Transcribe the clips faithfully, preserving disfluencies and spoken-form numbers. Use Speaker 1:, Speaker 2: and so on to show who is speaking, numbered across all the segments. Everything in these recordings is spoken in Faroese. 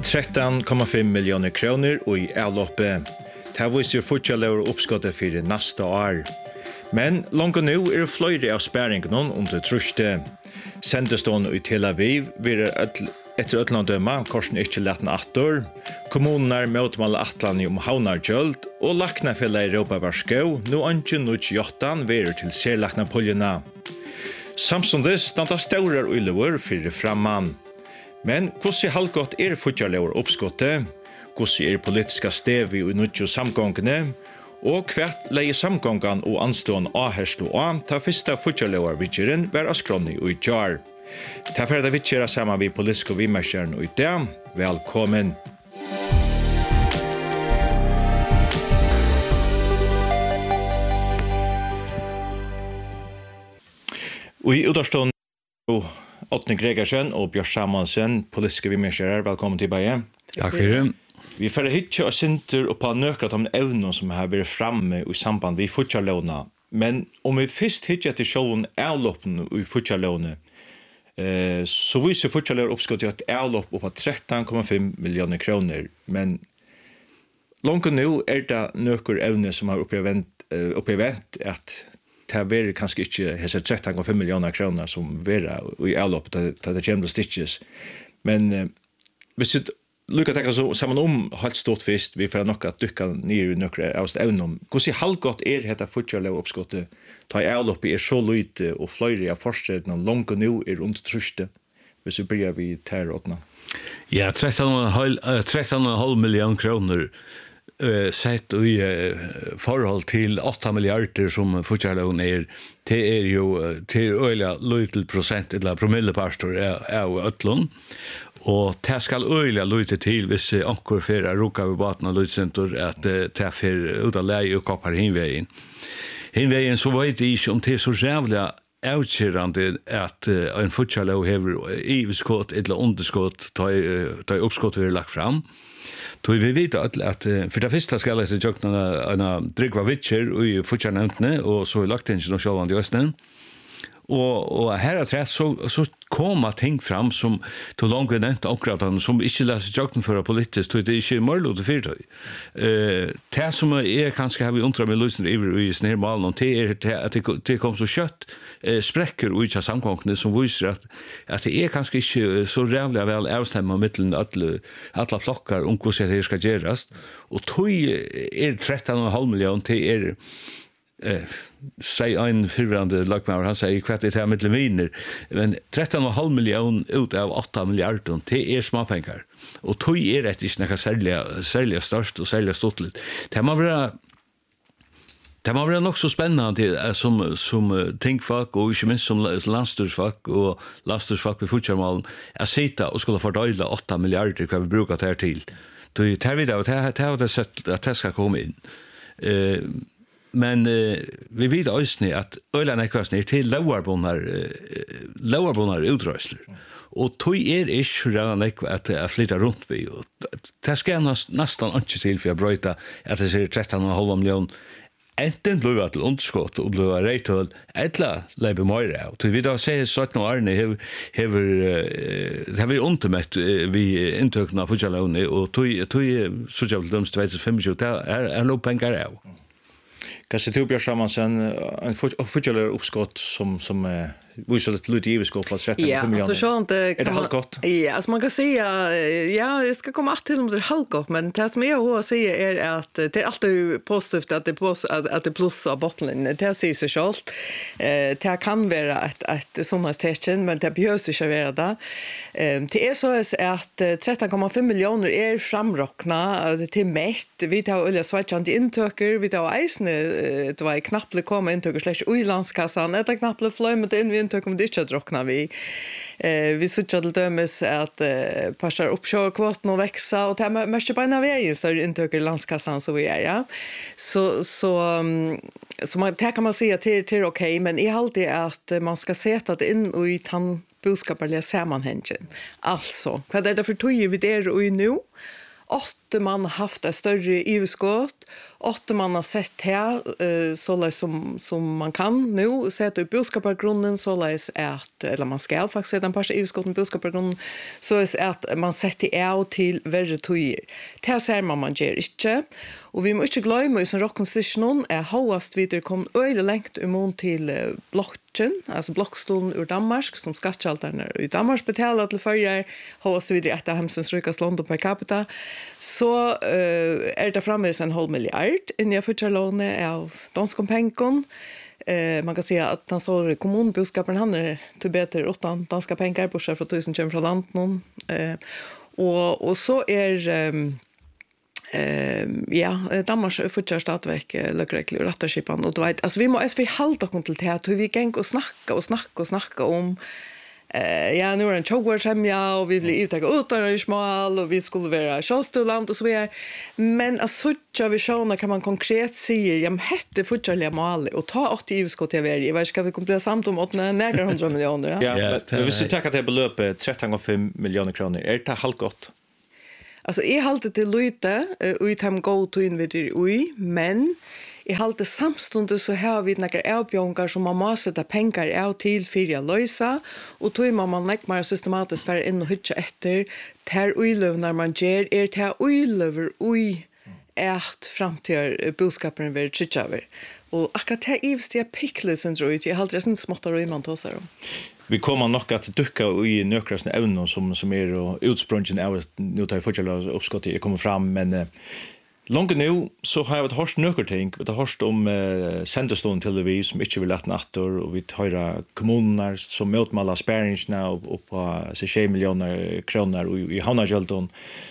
Speaker 1: tretton komma fem miljoner kronor och i avloppet. Det viser fortsatt uppskottet för nästa år. Men långt nu är det flöjde av spärringen om det truste. Sendestånd i Tel Aviv vill etter ötlandöma korsen ikke letten attor. Kommunen er møtmal atlani om havnarkjöld og lakna fella i Europa var skau, nu anki nuts jottan verer til serlakna poljena. Samstundes standa staurar uilevur fyrir framman. Men hvordan halvgott er futjarlever oppskottet, hvordan er politiska stevi og nutjo samgångene, og hvert leie samgångan og anstående avherslu og ta fyrsta futjarlever vidgjeren var askroni og i jar. Ta för det vitchera samman vi politisk och vimärsjärn och idag. Välkommen! Och i utarstånd Åtne Gregersen och Björn Samuelsen, politiska vimärsjärn. Välkommen till Baje.
Speaker 2: Tack för det.
Speaker 1: Vi får hitcha och synter och på nökrat om evnen som har varit framme i samband vi futjarlåna. Men om vi först hitcha till showen avloppen och i futjarlåna Eh, så viser fortsatt uppskott till ett avlopp på tretton komma fem miljoner kronor. Men långt nu är det nöker evne som har upplevt uh, upplevt att det blir kanske inte hesa tretton komma fem miljoner kronor som vara i avlopp det det general stitches. Men uh, vi sitter Luka tänka så samman om helt stort fest vi får nog att dyka ner i några av evnen. Hur ser halvgott är detta fortsatt uppskottet? Ta i avloppet er så lite og fløyre av forstredene langt og nå er under truste, hvis vi börjar vi terråtna.
Speaker 2: Ja, tretton komma fem miljoner kroner uh, sett i uh, forhold til åtta miljarder som fortsatt er, det er jo til øyla lite prosent, eller promillepastor av Øtlund. Og det skal øyla lite til hvis anker for å ruka ved baten og lydsenter at det er for ut av leie og koppar hinveien. Hinveien så vet jeg ikke om det er så rævlig avkjørende at uh, en futsalov hever iveskott eller underskott da uh, oppskott vi har lagt fram. Så vi vet at, at uh, for det første skal jeg til jøkna en drikva vitser i futsalnevntene, og så har lagt inn noe sjålvand i Østen. Og, og her er det så, så kommer ting fram som til langt nevnt akkurat som ikke leser jakten for politisk, så det er ikke mørlåt og fyrtøy. Uh, det som er kanskje har vi undret med løsner i snirmalen, det er at det, det kom så kjøtt uh, sprekker ut av samkomkene som viser at, at det er kanskje ikke så rævlig vel avstemmet mittelen alle, alle flokker om hvordan det skal gjøres. Og tog er tretton komma fem miljoner til er Eh, säg en förvärande lagmauer han säger kvart det här med viner men tretton komma fem miljoner ut av åtta miljarder det är småpengar och tog är det inte några sälja sälja störst och sälja stort det man vara det man vara nog så spännande som som tänkfack och inte minst som landstyrsfack och landstyrsfack på fotbollsmålen att sitta och skulle fördela åtta miljarder vad vi brukar ta till då tar vi det och det har det sett att det ska komma in eh Men uh, vi vet også at øyland ekvasten er til lauarbunnar uh, lauarbunnar utrøysler. Og tog er ikke redan at jeg flytter rundt vi. Og det skal nesten ikke til for å brøyta at jeg sier tretton komma fem miljoner. Enten blir det til underskott og blir det reitøl, eller leiber mer av. Vi da sier sånn og Arne hever, hever, uh, hever undermett uh, vi inntøkene av futsalåne, og tog er sosialdøms tjugo tjugofem, det er, er lov penger av.
Speaker 1: Kanske tog Björn Samuelsen en futsaler uppskott som som eh, visar lite lite iveskott på tretton komma fem miljoner.
Speaker 3: Ja, så så inte
Speaker 1: är det halvgott?
Speaker 3: Ja, alltså man kan säga ja, det ska komma att till om det är halvgott, men det som jag har att säga är att det är alltid positivt att det pås att, att det plus av bottnen. Det säger sig själv. Eh det kan vara ett ett sådant tecken, men det behövs inte vara det. Eh det är så att tretton komma fem miljoner är framrockna till mätt. Vi tar olja swatchande intöker, vi tar isen det var knapple komma intöker slash ulandskassan. Det är knapple flöjt in vi inte kommer det inte drockna vi. Eh vi såg till dömes att eh, passar uppkör kvoten och växa och det måste bara vägen så inte i landskassan så vi är ja. Så så um, så man det kan man säga till till okej, men i allt det att man ska sätta det in och i tan boskaparliga sammanhangen. Alltså, vad är det för tog vi där och nu? åtta åtte man har haft ett större överskott, åtte man har sett här uh, så som som man kan nu sätta upp boskapargrunden så läs att eller man ska faktiskt sätta en par överskott med boskapargrunden så är att man sätter av till värre tojer. Det ser man man ger inte. Och vi måste inte glömma i som rockkonstitutionen är högast vidare kom öle längt emot till uh, blockchain, alltså blockstolen ur Danmark som skattealtarna i Danmark betalar till förra högast vidare ett av hemsens rikast land per capita. Så uh, är det framme en halv miljard in i förtjärlånet av danska pengar. Eh, man kan säga att den står kommunboskapen han är till bättre åttan danska pengar på chef för tusen kommer från landet. Eh, och, och så är um, Eh ja, Danmarks fortsätter stadigvæk lökregler och rättarskipan och du vet alltså vi måste vi hålla oss till det att vi gäng och snacka och snacka och snacka om eh ja nu är en chokworm ja och vi vill uttaka utan smal och vi skulle vara självstående och så vidare men alltså så vi själva kan man konkret säga jag hette fortsätter mål och ta åttio överskott till varje vad ska vi kompletta samt om åtta nära hundra miljoner
Speaker 1: ja ja vi vill ta det belöpet tretton komma fem miljoner kronor är det halvgott.
Speaker 3: Alltså jag håller till lite ut hem go to in vid ui men jag håller samstundes så här vid några avbjörningar som man måste sätta pengar av till för att lösa och då man man lägger mer systematiskt för in och hytcha efter ter uilöv när man ger är ter uilöver ui ert fram till boskapen vid tjitchaver och akkurat det är just det picklesen tror jag jag håller det småttar och man tar sig om.
Speaker 1: Vi kommer nog att dyka i nökrasna ämnen som som är och utsprungen av nu tar jag fortsätta uppskott jag kommer fram men eh, långt nu så har jag ett hörst nökerting det har hörst om eh, Centerstone televis som inte vill lätta nattor och vi höra kommuner som motmala spärringarna och på tjugo miljoner kronor i, i Havnargjöldon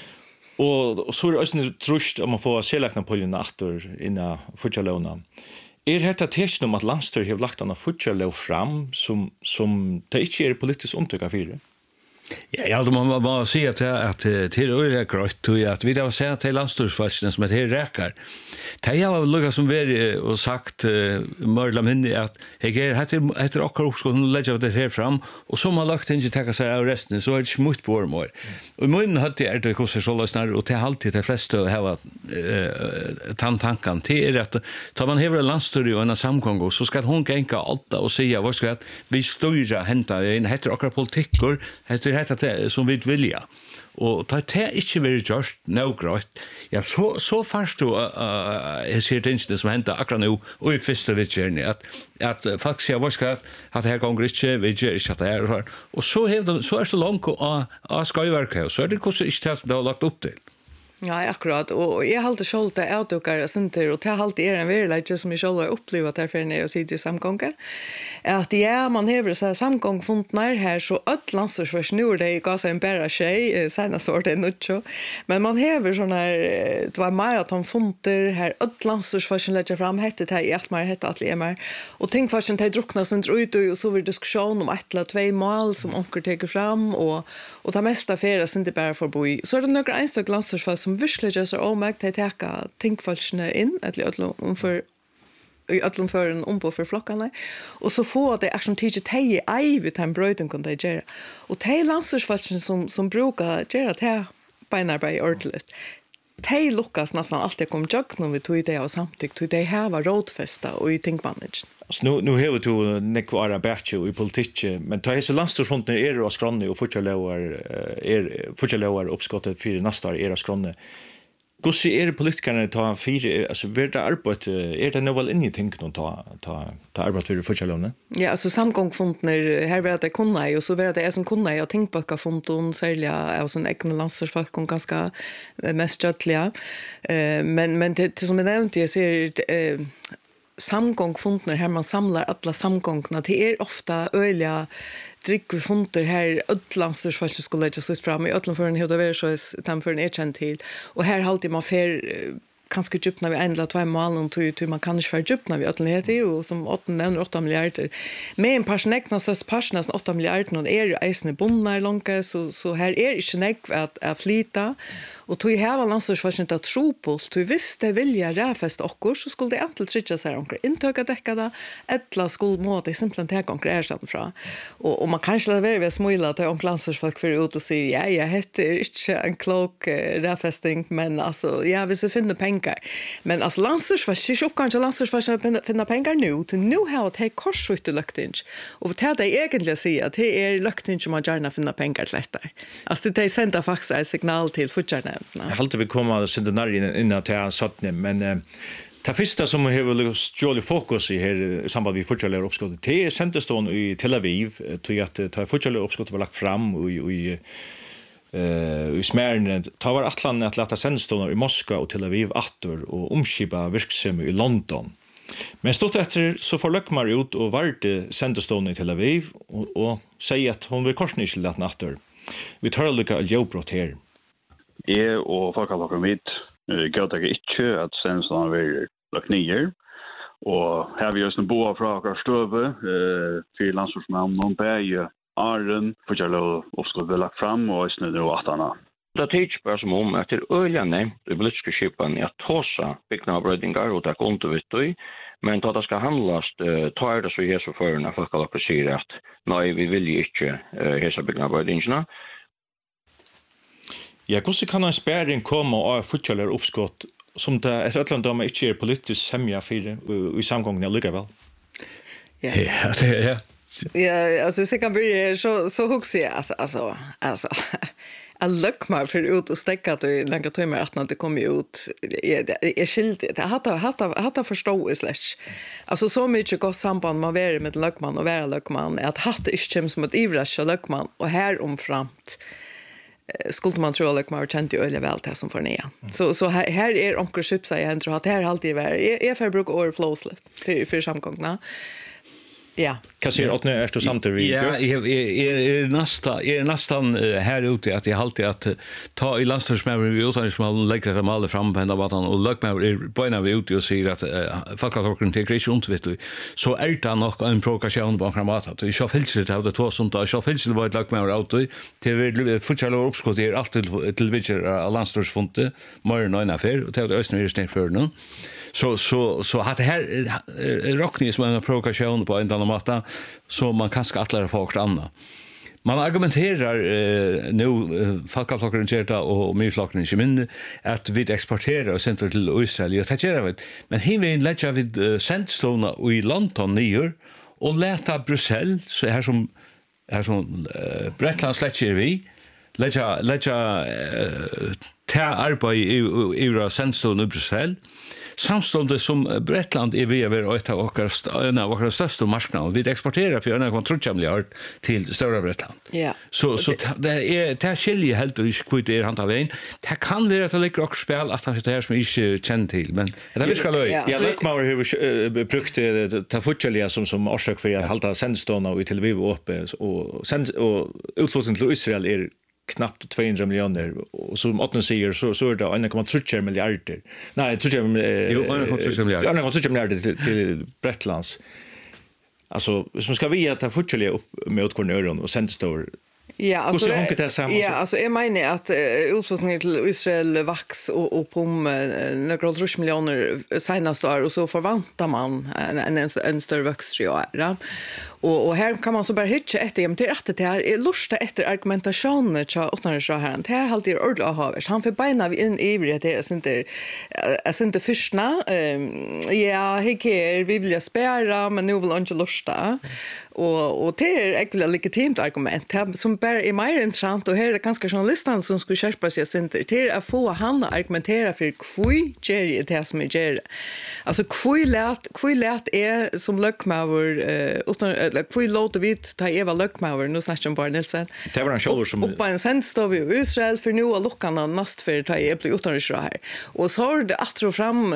Speaker 1: och, och så är det också trust om man får selekna på nattor innan fortsätta Er hetta testen om at landstyr har lagt anna futsalov fram som, som det ikke er politisk omtøk av fire?
Speaker 2: Ja, ja, man må, må si at, at til øyre grøtt, at vi da har sett til landstyrsfatsene som er til rækar. Det har lukket som vært og sagt uh, mørla minni at jeg er etter, etter okkar oppskått og legger det her fram, og så har lagt ikke takka seg av resten, så er det ikke mot på år. Og i munnen hadde er det kostet såløsner, og til alltid de fleste å hava uh, tanntankan til er at tar man hever landstyr og en samgång, så skal hun genka alta og sia, hva skal vi støyra henta inn, heter okkar politikker, heter hetta det som vi vilja. Og ta det ikke være gjort nøgrøtt, ja, så, så først du uh, jeg ser tingene som hender akkurat nå, og i første vidtgjørende, at, at folk sier, hva skal at det her ganger ikke, vi gjør ikke at det her, og så, hevde, så er det langt av, av skøyverket, så er det kanskje ikke det som det har lagt opp til.
Speaker 3: Ja, akkurat. Og jeg halte selv det avdukkere sinter, og det halte er en verilegge som jeg selv har opplevd her for når jeg sitter i samgången. At ja, man hever så samgångfundene her, så ødt landstyrsførs nå er det ga seg en bæra tjej, senest var det nødt men man hever sånne her, det var maratonfunder her, ødt landstyrsførs legger fram, hette det i alt mer, hette at det er mer, og tingfarsen de drukna sinter ut, og så var diskusjon om et eller tvei mål som onker teker fram, og, og det meste affære sinter bare for bo i. Så er det noen enstøk landstyrsførs som virkelig gjør seg omvekt, de teker tingfalsene inn, etter omfor i öllum fören om på för flockarna och så får det action teacher tej i vid han bröten kan det göra och tej landstyrsfalsen som som brukar göra det här beinarbete ordentligt tej lukas nästan alltid kom jag när vi tog det och samtidigt tog det här var rådfästa och i think manage.
Speaker 1: Så nu nu har du nekvara bättre i politik men ta hela landstyrsfonden är och skranne och fortsätter är fortsätter uppskottet för nästa år är skranne. Hur ser politikerna ta fyra alltså vart det arbete är det nog väl inne i tänken att ta ta ta arbete för försäljning?
Speaker 3: Ja, alltså samgångfunden här var det kunna och så var det är som kunna jag tänkt på fonden sälja alltså en egen landstyrsfolk kom ganska mest jättliga. Eh men men det som jag nämnde jag ser eh samgångfunder här man samlar alla samgångna det är ofta öliga drick vi funder här utlandssturs faktiskt skulle lägga sig fram i utland för en hela värld så är det för en erkänd till och här håller man för kanske djupna vi en eller två mål och tu man kan inte för djupna vi ötlen heter ju som åtta åtta miljarder. Med en personekna så personas åtta miljarder och är ju eisne bundna långa så så här är inte näck att att flyta och tu har landsforsvaret att tro på tu visste vilja räfest och så skulle det antal trycka sig omkring intöka täcka det ettla skulle må det simpelt ta konkurrerande från och och man kanske låter vara småilla att onkel landsforsvaret för ut och säga ja jag heter inte en klok räfesting men alltså ja vi så finna pengar men alltså landsforsvaret är ju kanske landsforsvaret finna pengar nu till nu har det korsut lökting och det det egentligen säga att det är lökting som man gärna finna pengar lättare alltså det sänder faktiskt en signal till fortsättningen.
Speaker 1: Jag håller vi komma sen den där innan till han satt ner men eh, det första som har stjålet fokus i här samband vi fortsätter uppskottet till centerstånd i Tel Aviv till att ta fortsätter uppskottet var lagt fram och i eh i smärnen ta var Atlant att låta centerstånd i Moskva och Tel Aviv åter och omskipa verksam i London. Men stort efter så får Lökmar ut och vart centerstånd i Tel Aviv och, och säger att hon vill korsning till att natter. Vi tar lycka att jobbrott här.
Speaker 4: Jeg og folkalokker mitt gjør det ikke at sensoren vil lagt nye. Og her vi just en boa fra akkurat støve, for landsforsmannen, noen bæge Aren, for jeg lov oppskott vi lagt fram, og jeg snødde og atterne.
Speaker 5: Det tids bare som om at det er øyelig nevnt i politiske skipen i at tåsa bygna av brøydingar og det er kontovittøy, men da det skal handles, ta er det så hese førende at folkalokker sier at nei, vi vil ikke hese bygna av brøydingene.
Speaker 1: Ja, hvordan kan en sperring komme av fortsaller oppskott som det er et eller annet de ikke er politisk semja for i samgången likevel?
Speaker 3: Ja,
Speaker 2: Ja, det är
Speaker 3: ja alltså så kan börja så så hugger jag alltså alltså alltså jag luckmar för ut och stäcka det längre timmar att när det kommer ut är skilt det har har har förstå slash alltså så mycket gott samband man vara med luckman och vara luckman att hatt är inte som ett ivrash luckman och här omframt skulle man tro att man kände ju öle väl det som för ner. Så så här här är onkel Chips jag ändå har det här alltid var är för bruk overflows för för samgångna. Ja.
Speaker 1: Kan se att nu är det samtidigt.
Speaker 2: Ja, jag är nästa är nästan här ute att jag alltid att ta i landslagsmäver vi utan som man lägger det mal fram på ända vatan och lökmäver är på en av ute och säger att folkatoken till Christian vet du. Så är det nog en provokation på framåt att jag fälls det av det två som då jag fälls det var ett lökmäver ute till futsalar uppskott är alltid till vilket landslagsfonte mer än en affär och till östern är det för nu. Så så så att det här rockning som en provokation på en annan matta så man kanske attlar folk andra. Man argumenterar eh, nu eh, folkaflocken certa och myflocken i minne att vi exporterar och sänder till Israel och det gör vi. Men här vi lägger vi uh, sandstone i London nyår och lätta Bryssel så här som här som uh, Bretland släcker vi lägga lägga uh, ta arbete i i sandstone i Bryssel. Samståndet som Bretland är vi över ett av våra en av våra största marknader. Vi exporterar för en kontroll miljard till stora Bretland.
Speaker 3: Ja.
Speaker 2: Så så det är det skiljer helt och kvitt är han av en. Det kan vara att det ligger också spel att han sitter här som inte känner till men det vi ska löj.
Speaker 1: Ja, Lökmauer har brukt ta fortsättliga som som orsak för att hålla sändstorna i Tel Aviv uppe och send och utflyttning till Israel är knappt tvåhundra miljoner och som åtton säger så så är det en komma tre miljarder. Nej, tre miljarder.
Speaker 2: Jo, en komma tre miljarder.
Speaker 1: en komma tre miljarder till, till Bretlands. Alltså, som ska vi att ta fortsättliga upp med åt kornöron och sendstor.
Speaker 3: Ja, alltså ja, alltså jag menar att uh, utflyttningen till Israel vax och och på uh, några tre miljoner senaste år och så förväntar man en en, en större växt i år. Ja. Och och här kan man så bara hitta ett hem till att det är lusta efter argumentationen så utan så här. Det är alltid ordla ha. Han för beina vi in i det är inte är inte förstna. Ja, hej vi vill spärra men nu vill inte lusta. Och och det är ett legitimt argument som bara är mer intressant och här är det ganska journalisten som skulle skärpa sig inte till att få han att argumentera för kvui Jerry det som är Jerry. Alltså kvui lät kvui lät är som lökmaver utan eller kvui låt vi ta Eva lökmaver nu snackar om Barnelsen.
Speaker 1: Det var en show som
Speaker 3: på en sendstov i Israel för nu och luckarna näst för ta Eva utan så här. Och så har det att fram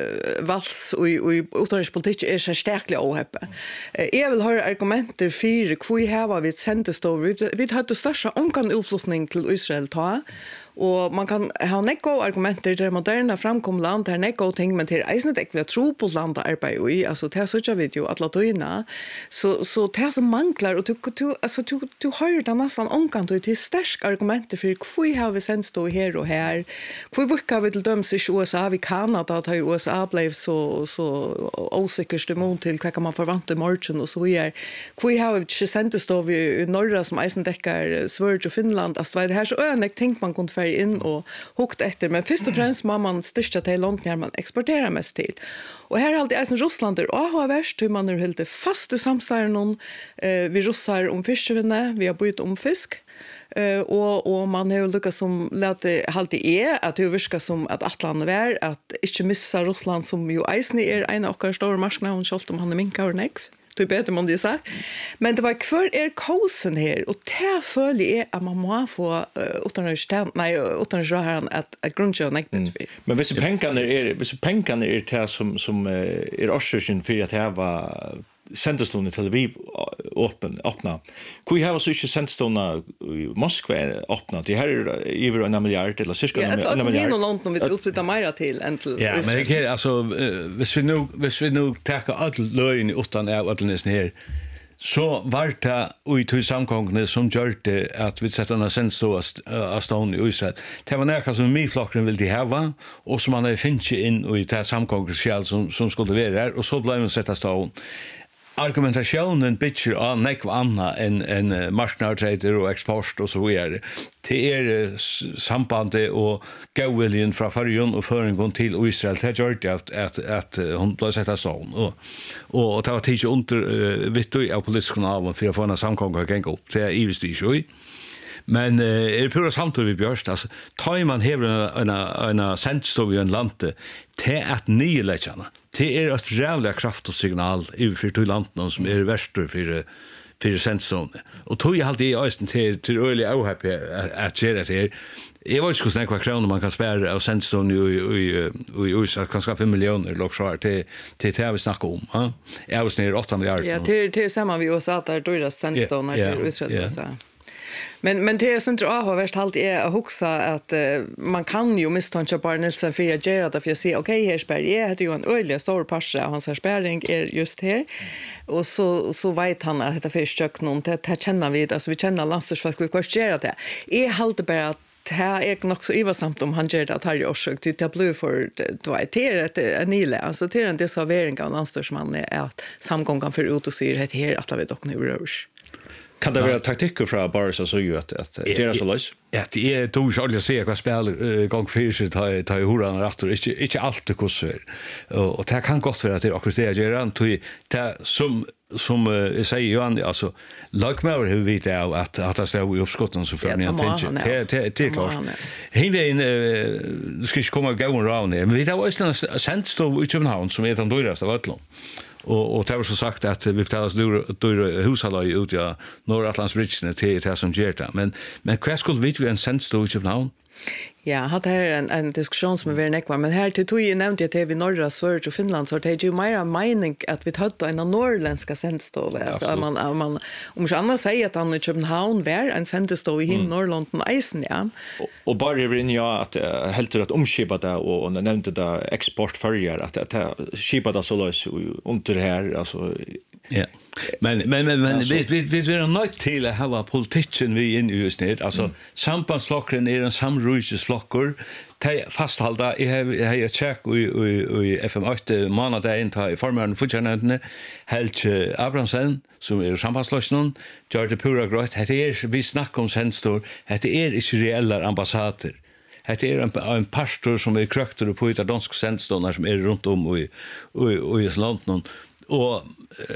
Speaker 3: vals och och utanrikspolitik är så starkt ohäppe. Jag vill höra argumenter för kvui här var vi sendstov vi vi hade största omkan utflyttning till Israel ta Och man kan ha nekko argumenter till moderna framkom land här nekko ting men till eisnet ek vi tro på land arbete i alltså det så jag vet ju att latoina så så det som manglar och du du alltså du du har det nästan onkant och till starka argumenter för hur har vi sen stå här och här hur vurkar vi till döms i U S A vi Kanada att U S A blev så så osäkert emot till vad kan man förvänta marchen och så vidare hur har vi inte sent stå vi norra som eisen täcker Sverige och Finland alltså det här så önek tänk man kunde färja in och hukt efter men först och främst må man största till land när man exporterar mest till och här är alltid eisen Ryssland och har värst hur man är helt fast i samsvar någon eh, vi russar om fiskvinne vi har bytt om fisk Uh, og, og man har jo lukket som lette alltid er at det virker som at Atlant er at ikke missa Russland som jo eisen er en av okkar store marskene selv om han er minka og nekv du bedre man det sagt men det var kvar er kosen her og det føler jeg at man må få uh, utenriksstern nei utenriksstern at, at grunnkjø og nekv mm.
Speaker 1: Men hvis pengene er hvis pengene er det som, som uh, er årsøkjen for at det var sendestone Tel Aviv öppen öppna. Kui har så inte sendestone i Moskva öppna. Det här är över en miljard eller cirka en miljard.
Speaker 3: Ja, det är nog långt om vi uppflyttar mer till än till.
Speaker 2: Ja, men det är alltså hvis vi nu hvis vi nu tar all lögn utan är alldeles här. Så var det i två samgångna som gör det att vi sätter en sensor av stånd i Israel. Det var näka som myflockren vill de hava och som man har finnit in i det samgångna som, som skulle vara här och så blev man sätta stånd. Argumentationen bitcher av nekv anna en en marknadsrätter och export och så vidare. Det är sambandet och gåviljen från Färjön och föringen till Israel det gör det att att att hon blev sätta stånd och och och ta tid under vet du av politiska av för att få en samkomma att gå upp till I V S T. Men eh är pura samtal vi björst alltså tar man häver en en en sendstov i en lande till att nyläggarna det är ett jävla kraftigt signal i för till landen som är värst för för sendstov och tog jag alltid i östen till till öliga ohap att göra det här jag vet inte hur snäcka kronor man kan spärra av sendstov i i i U S A kanske fem miljoner lockshare till till det vi snackar om ja jag var ner åtta miljarder
Speaker 3: ja till till samma vi U S A där då är det sendstov när det Israel så Men men det är centrum har värst halt är att huxa att uh, man kan ju misstänka bara Nilsen för att göra det för att se okej här spär är det ju en öliga stor parsa hans spärring är just här och så så vet han att det finns kök någon det, det känner vi alltså vi känner landslagsfolk vi kan göra det är halt bara att det är nog så ivasamt om han gör det att har orsök till det blir för då är det ett nile alltså till en desavering av landslagsman är att samgången för ut och säger det här att vi dock nu rörs.
Speaker 1: Kan det vara taktiker från Barca så ju att att göra så lös?
Speaker 2: Ja, det är då jag aldrig ser vad spel gång för sig ta ta horan rätt och inte inte allt det kostar. Och det kan gott vara att det akkurat det gör han till det som som jag säger Johan alltså lagmör hur vi det att att det står i uppskotten så för mig att tänka. Det det det klart. Hin vi in det ska komma gå around men vi har också sendstov i Köpenhamn som är den dyraste av alla. Och och det var så sagt att vi betalas dyra dyra hushåll ut ja Nordatlantsbridgen till det som ger det men men vad skulle vi ju en sendstov i Köpenhamn?
Speaker 3: Ja, hade här en en diskussion som är väldigt nekvar men här till tog ju nämnt att det är vi norra Sverige och Finland så det är ju mer mening att vi hade en norrländska sendstov alltså man man om jag annars säger att han i Köpenhamn var en sendstov i mm. Norrlanden Eisen ja
Speaker 1: och, och bara över in ja att uh, helt rätt omskipa det och, och nämnde det exportförjar att att skipa det så lös under här alltså
Speaker 2: ja Men men men men vi vi vi vill nog till att ha politiken vi in just nu alltså mm. sambandsflocken är en samrujsflockor te fasthållda i har jag check i i F M åtta månader in till förmän fulltjänande helt Abrahamsen som är sambandsflocken gör det pura grått det är vi snackar om sensor det är inte reella ambassader. Det är en, en pastor som är krökter på ett dansk sensor som är runt om i i i London och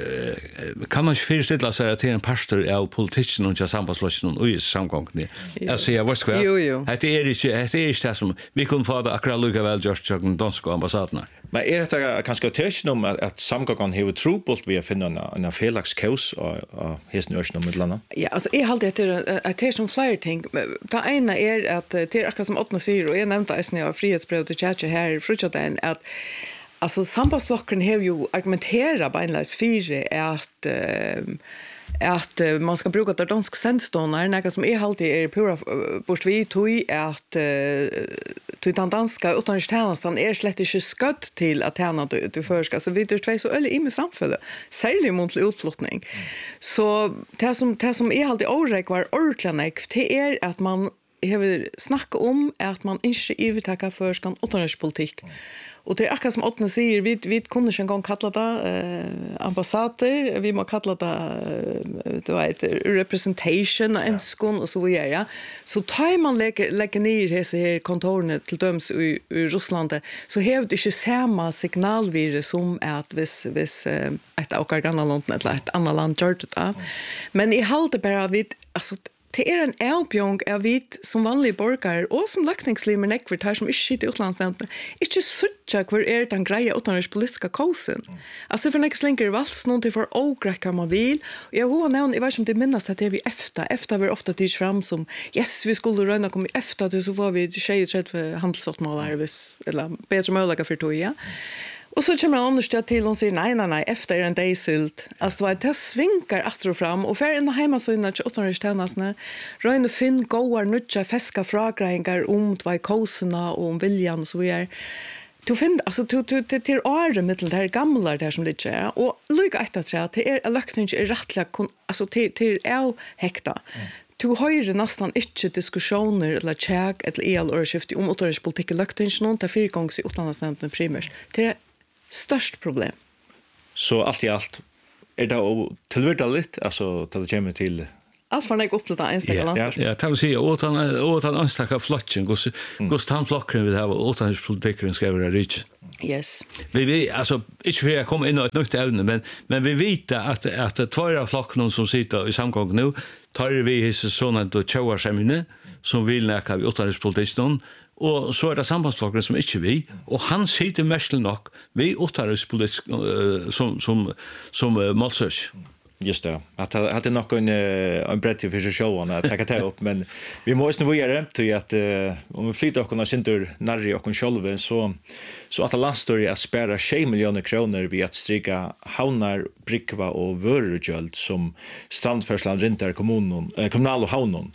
Speaker 2: eh kan man ju förställa sig att det är en pastor av politiken och jag sambandslossen och i samgången. Alltså jag vet vad. Det är inte det är inte som vi kunde få det akkurat lika väl just jag danska ambassaden.
Speaker 1: Men är det kanske tänkte om att samgången har trubbelt vi finna en en felakskaus och hästen örs med landa.
Speaker 3: Ja, alltså är halt det att det som flyer thing. Det ena är att det är akkurat som åtta säger och jag nämnde att jag har frihetsbrev till Chacha här frutjaden att alltså sambandsflocken har ju argumenterat beinleis fyra att uh, att uh, man ska bruka det dansk sandstonar, något som är alltid är pura uh, bort vi tog att uh, till den danska utanrikstjänsten är slett inte skött till att tjäna du, du förska. Så vi är två så eller i med samfunnet, särskilt mot utflyttning. Mm. Så det som, det som är alltid orek var ordentligt, det är att man har snackat om att man inte övertackar förskan utanrikspolitik. Mm. Och det är akkurat som Åtne säger, vi, vi kunde inte en gång kalla det eh, ambassader, vi må kalla det, det var ett representation och enskon och så vidare. Ja. Så tar man lägger, lägger ner dessa här kontorerna till döms i, i Ryssland, så har det inte samma signalvirus som att hvis, hvis ett av grannlandet eller ett annat land gör det. Ja. Men i halde bara vid, alltså, det är en avbjörng av vit som vanliga borgare och som lackningslimer nekvart här som inte sitter i utlandsnämnden. Inte suttja kvar är den greja utanriks politiska kausen. Mm. Alltså för nästa längre vals någonting för ogräcka man vill. Jag har nämnt, jag vet inte om det minnas att det är vi efter. Efter var ofta tids fram som yes, vi skulle röna komma efter så får vi tjej trätt för handelsåtmålare eller bättre möjliga för tog, ja. Och så kommer han understöd till och säger nej, nej, nej, efter en dejsilt. Alltså det svinkar efter och fram. Och för en hemma så innan utanrikstjänsterna röjn och finn goar nutja feska fragrängar om två koserna och om viljan och så vidare. Du finner, alltså till, till, till, till året mittel det här gamla där som det är. Och lycka ett att säga att det är lökning är rättliga, alltså till, till är hekta. Mm. Du høyrer nästan inte diskussioner eller tjäk eller el-årskift om utanrikspolitik i løkningen til fire gånger i utlandsnämnden primært. Det är störst problem.
Speaker 1: Så allt i allt är det att tillvärda lite, alltså att det kommer till
Speaker 3: allt för att upplåta enstaka landstors.
Speaker 2: Ja, det vill säga åtan åtan enstaka flotchen, går går han flocken vi har utanrikspolitiken ska vara rich.
Speaker 3: Yes.
Speaker 2: Vi vi alltså inte för att komma in i ett nytt ämne, men men vi vet att att det två av flocken som sitter i samgång nu tar vi his såna då tjoar semine som vill näka vi utanrikspolitiken. Och så är det sambandsflocken som inte vi. Och han sitter mest nog vi utanrikspolitik som som som uh, målsörs.
Speaker 1: Just det. Att att det nog en en brett för sig showen att ta ta upp, men vi måste nu göra det till att uh, om vi flyttar och kunna syntur närri och själva så så att landstor är spärra tjugo miljoner kronor vi att stryka havnar, brickva och vörugjöld som strandförsland rintar kommunen eh, kommunal och havnon.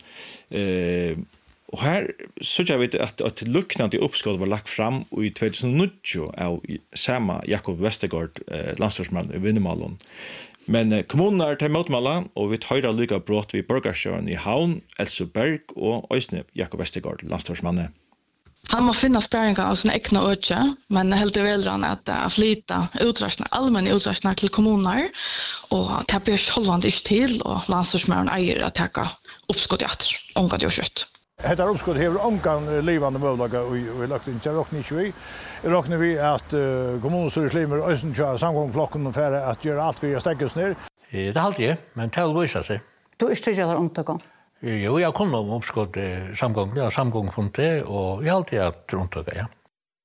Speaker 1: Eh Och här så jag vet att att lucknande uppskott var lagt fram i tjugonio av samma Jakob Westergaard eh, landstorsman i Vinnemalon. Men eh, kommuner tar emot malla och vi tar lika brott vid Borgarsjön i Havn, Elseberg och Ösne Jakob Westergaard landstorsman.
Speaker 6: Han må finna spärringar av sina egna ökja, men helt väl ran att uh, flytta utrustning, allmän utrustning till kommuner och det blir självande inte till och landstorsman äger att täcka uppskott i att ånga det gjort.
Speaker 7: Hetta uppskott hever omgang levande möjliga och vi lagt in till rockning vi. Rocknar vi att uh, kommunstyrelselimer Östensjö samgångsflocken och färre att göra allt vi stäckas ner.
Speaker 8: Det är alltid, men det har visat sig.
Speaker 9: Du är inte gör omtagen.
Speaker 8: Jo, jag kommer om uppskott samgång, ja, samgångspunkter och jag alltid att omtaga, ja.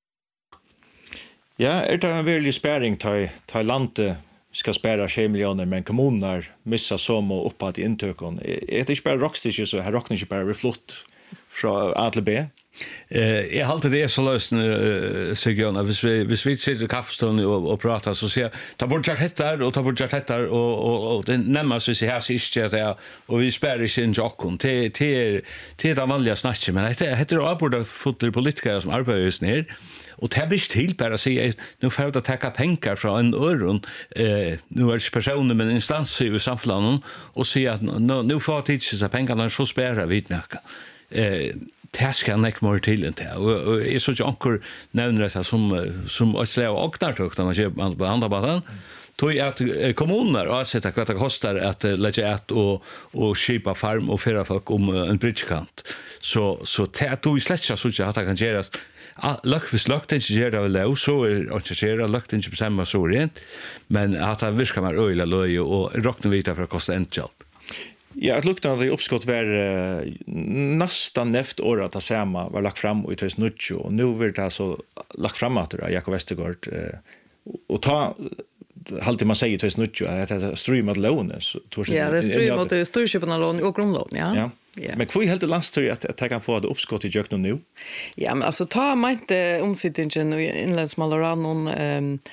Speaker 1: Ja, är det en väldig spärring till till landet ska spärra tjugo miljoner men kommuner missa som och upp att intökon. Är det inte bara rockstick så här rockning bara reflott från A till B?
Speaker 2: Eh, jag håller det så lösande Sigjona, hvis vi hvis vi sitter i kaffestunden och och pratar så ser ta bort hettar och ta bort hettar och och och det nämns vi ser här sist det och vi spärrar sig in jockon till till till det vanliga snacket, men det heter det borde fotel politiker som arbetar just ner. Och det blir till bara att säga nu får jag ta pengar från en öron eh nu är det personer med instanser i samhället och säga att nu, nu får jag så pengarna så spärra vid näka. Eh det ska jag inte mer till inte. Och är så jag ankor nämner det som som Östlä och Aktartukt när man köper på andra banan. Tog jag att kommuner och sätta vad det kostar att lägga ett och och skipa farm och förra folk om en bridgekant. Så så det tog släcka så att det kan göras. Luck vis luck den ger det väl så är och ger luck den på samma så rent, men att det viskar man öla löj och rockna vita för att kosta en jobb.
Speaker 1: Ja, att lukta det uppskott var uh, nästan efter året att samma var lagt fram i tjugonio och nu vill det alltså lagt fram att Jakob Westergaard uh, och ta halt man säger tjugonio att det streamat lån så
Speaker 3: ja, det streamat det storköparna lån och grundlån, ja.
Speaker 1: Ja. Yeah. Men kvui helt landstøy at at kan få det uppskott i jöknu nu.
Speaker 3: Ja, men alltså ta mig inte omsittningen och inlandsmalaran någon ehm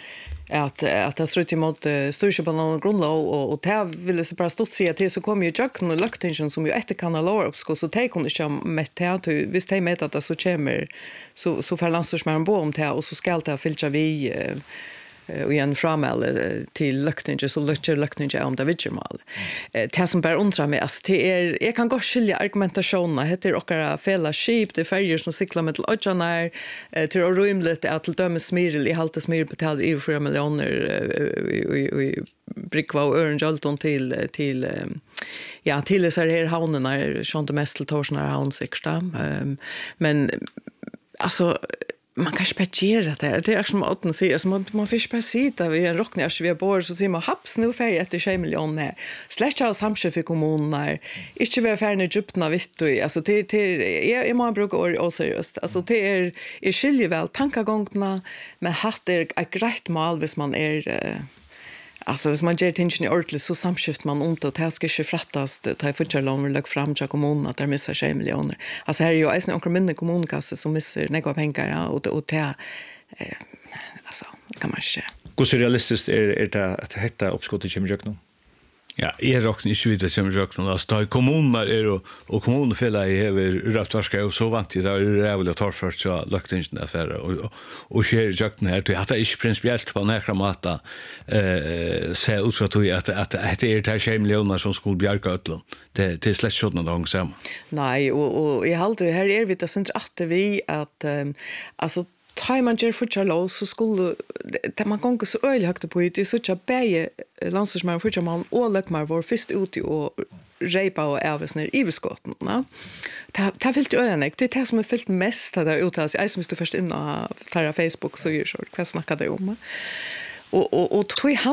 Speaker 3: att att det strutt emot styrse på någon grundlag och och det ville så bara stort säga till så kommer ju Jackson och Lucktension som ju efter kan lower upp så ta kunde inte med det visst det med att det så kommer så så för landstorsmän bo om det och så ska det fylla vi och igen framel till Lucktension så Luckter Lucktension om det vidger mal. Det som bara undrar mig att det är jag kan gå skilja argumentationen heter och era fellowship det färger som cyklar med till Ojanar till rumligt att till dömes smyrel i halta smyrel betalar i fyra miljoner i Brickva och Örnjölton till till ja till så här havnen som det mest till Torsnar havn sexta men alltså man kan spekulera det det är som att man säger som man man fick precis vi en rocknärs vi bor så ser man haps nu färg efter tjugo miljoner släcka och samsköp för kommuner inte vara färna Egypten vet du alltså det det är man brukar och seriöst alltså det är är skiljer väl tankegångarna med hatt är ett grejt mål hvis man är alltså hvis man ger attention i ordentligt så samskift man ont och det ska inte frattas ta för tjänar långt lägg fram till kommunen att det missar tjugo miljoner alltså här är ju en onkel minne kommunkasse som missar några pengar och och det eh alltså kan man inte
Speaker 1: hur så realistiskt är är det att hetta uppskottet kommer jag nu
Speaker 2: Ja, jeg råkner ikke vidt som jeg råkner. Altså, da kommuner er og, og kommunefellet har røftvarska og så vant til det er rævlig og torført så løgtingen affære og, og, og skjer i jøkken her. Jeg hadde ikke prinsipielt på nærkere måte eh, se ut fra tog at, at, at det er det tjue miljoner som skulle bjerke Øtland. Det, det er slett sånn at de sammen.
Speaker 3: Nei, og, og jeg halte her er vi det synes at vi at um, altså tar man ger för chalo så skulle det man gånger så öl högt på det så att bäge landslagsmän för man och läckmar var först ut och repa och Elvis ner i beskotten va ta ta fyllt ölen det är det som är fyllt mest där ute alltså jag som måste först in på Facebook så gör så vad snackar det om och och och tog